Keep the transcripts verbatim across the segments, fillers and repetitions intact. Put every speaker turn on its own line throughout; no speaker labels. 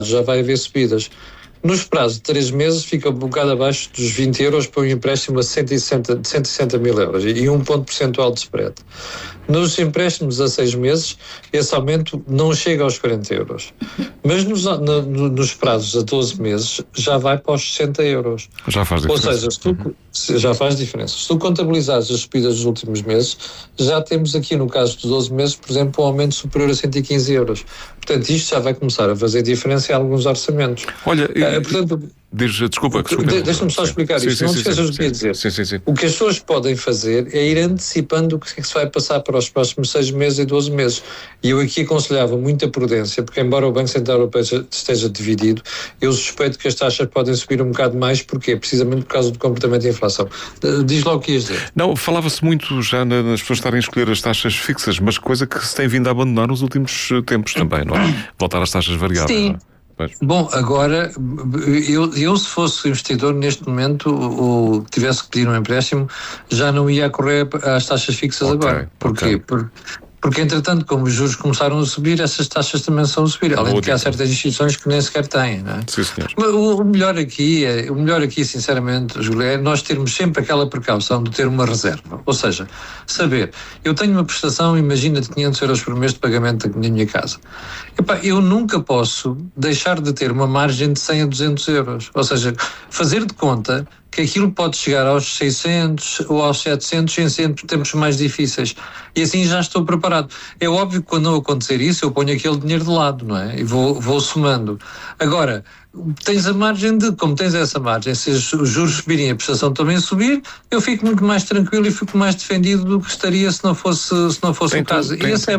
já vai haver subidas. Nos prazos de três meses fica um bocado abaixo dos vinte euros para um empréstimo a cento e sessenta mil euros e um ponto percentual de spread. Nos empréstimos a seis meses, esse aumento não chega aos quarenta euros. Mas nos, no, nos prazos a doze meses já vai para os sessenta euros.
Já faz diferença.
Ou seja, se tu, se, já faz diferença. Se tu contabilizares as subidas dos últimos meses, já temos aqui no caso dos doze meses, por exemplo, um aumento superior a cento e quinze euros. Portanto, isto já vai começar a fazer diferença em alguns orçamentos.
Olha,
uh, portanto,
diz, desculpa, desculpa.
De, deixa-me só explicar
sim,
isto,
sim,
não
sim,
te esqueças
sim,
do que ia dizer.
Sim, sim, sim.
O que as pessoas podem fazer é ir antecipando o que é que se vai passar para os próximos seis meses e doze meses. E eu aqui aconselhava muita prudência, porque embora o Banco Central Europeu esteja dividido, eu suspeito que as taxas podem subir um bocado mais. Porquê? Precisamente por causa do comportamento da inflação. Diz logo o que ias dizer.
Não, falava-se muito já nas pessoas estarem a escolher as taxas fixas, mas coisa que se tem vindo a abandonar nos últimos tempos também, não é? Voltar às taxas variáveis.
Sim. Bom, agora, eu, eu se fosse investidor neste momento, ou tivesse que pedir um empréstimo, já não ia correr às taxas fixas okay, agora. Porquê? Okay. Porque, porque, entretanto, como os juros começaram a subir, essas taxas também são a subir, além de que há certas instituições que nem sequer têm, não é?
Sim, senhor.
Mas o, o melhor aqui, é, o melhor aqui, sinceramente, Júlio, é nós termos sempre aquela precaução de ter uma reserva. Ou seja, saber, eu tenho uma prestação, imagina, de quinhentos euros por mês de pagamento na minha casa. Epá, eu nunca posso deixar de ter uma margem de cem a duzentos euros. Ou seja, fazer de conta que aquilo pode chegar aos seiscentos ou aos setecentos em sempre tempos mais difíceis. E assim já estou preparado. É óbvio que quando não acontecer isso, eu ponho aquele dinheiro de lado, não é? E vou, vou somando. Agora, tens a margem de, como tens essa margem, se os juros subirem e a prestação também subir, eu fico muito mais tranquilo e fico mais defendido do que estaria se não fosse, se não fosse o caso. E esse é...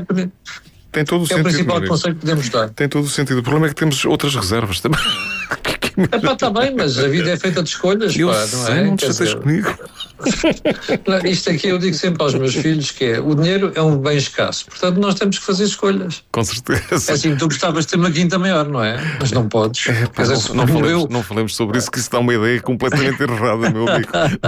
Tem todo o
é
sentido,
o principal conselho que podemos dar.
Tem todo o sentido. O problema é que temos outras reservas também.
É pá, está bem, mas a vida é feita de escolhas.
Eu
pá,
sei,
não é?
não te chateias comigo.
Não, isto aqui eu digo sempre aos meus filhos que é, o dinheiro é um bem escasso, portanto nós temos que fazer escolhas.
Com certeza.
É assim, tu gostavas de ter uma quinta maior, não é? Mas não podes.
É, pá, dizer, não, não, falemos, eu... não falemos sobre isso, que isso dá uma ideia completamente errada, meu amigo.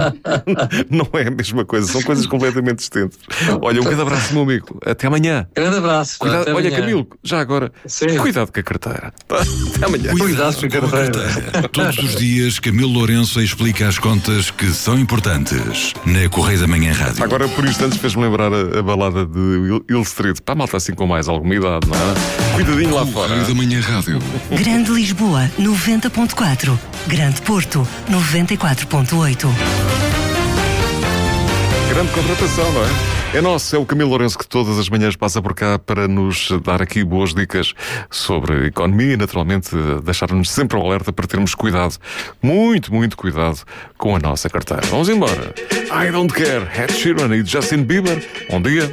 Não é a mesma coisa, são coisas completamente distintas. Olha, um grande abraço, meu amigo. Até amanhã.
Grande abraço.
Cuidado,
até
olha,
amanhã.
Camilo, já agora, Sim. cuidado com a carteira. Até amanhã.
Cuidado com a carteira. Todos os dias, Camilo Lourenço explica as contas que são importantes na Correio da Manhã Rádio.
Agora, por instantes, fez-me lembrar a, a balada de Hill Street. Para a malta assim com mais alguma idade, não é? Cuidadinho lá fora.
Correio da Manhã Rádio.
Grande Lisboa, noventa ponto quatro. Grande Porto, noventa e quatro ponto oito.
Grande contratação, não é? É nosso, é o Camilo Lourenço que todas as manhãs passa por cá para nos dar aqui boas dicas sobre economia e, naturalmente, deixar-nos sempre ao alerta para termos cuidado, muito, muito cuidado com a nossa carteira. Vamos embora. I Don't Care, Ed Sheeran e Justin Bieber. Bom dia.